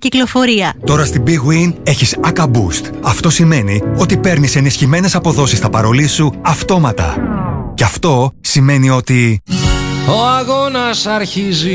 κυκλοφορία. Τώρα στην Big Win έχεις ACA Boost. Αυτό σημαίνει ότι παίρνεις ενισχυμένες αποδόσεις στα παρολί σου αυτόματα. Και αυτό σημαίνει ότι ο αγώνας αρχίζει.